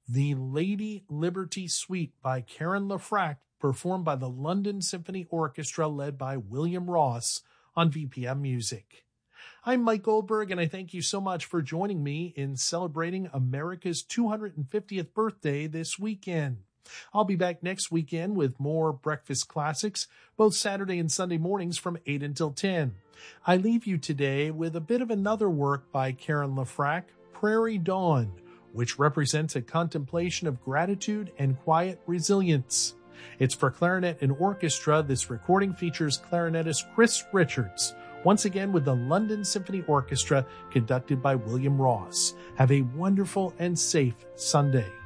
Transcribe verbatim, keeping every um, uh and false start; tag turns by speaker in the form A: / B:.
A: The Lady Liberty Suite by Karen LeFrak, performed by the London Symphony Orchestra led by William Ross on V P M Music. I'm Mike Goldberg, and I thank you so much for joining me in celebrating America's two hundred fiftieth birthday this weekend. I'll be back next weekend with more breakfast classics, both Saturday and Sunday mornings from eight until ten. I leave you today with a bit of another work by Karen LeFrak, Prairie Dawn, which represents a contemplation of gratitude and quiet resilience. It's for clarinet and orchestra. This recording features clarinetist Chris Richards, once again with the London Symphony Orchestra, conducted by William Ross. Have a wonderful and safe Sunday.